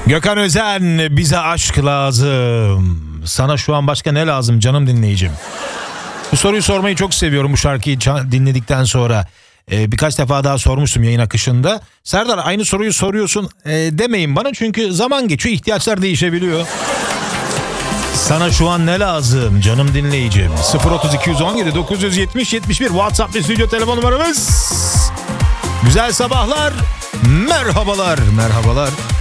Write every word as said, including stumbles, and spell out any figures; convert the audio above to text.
Gökhan Özen, bize aşk lazım. Sana şu an başka ne lazım canım dinleyicim? Bu soruyu sormayı çok seviyorum bu şarkıyı dinledikten sonra. Ee, birkaç defa daha sormuştum yayın akışında. Serdar, aynı soruyu soruyorsun ee, demeyin bana, çünkü zaman geçiyor, ihtiyaçlar değişebiliyor. Sana şu an ne lazım canım dinleyicim? sıfır otuz iki yüz on yedi dokuz yüz yetmiş yetmiş bir WhatsApp ve stüdyo telefon numaramız. Güzel sabahlar, merhabalar, merhabalar.